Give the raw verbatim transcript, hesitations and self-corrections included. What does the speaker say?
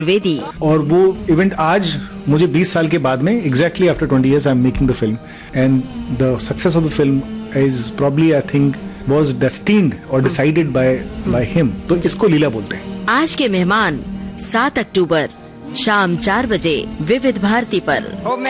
वेदी। और वो इवेंट आज मुझे बीस साल के बाद में exactly after twenty years I am making the film and the success of the film is probably I think was destined और डिसाइडेड बाय बाय हिम। तो इसको लीला बोलते हैं। आज के मेहमान सात अक्टूबर शाम चार बजे विविध भारती पर।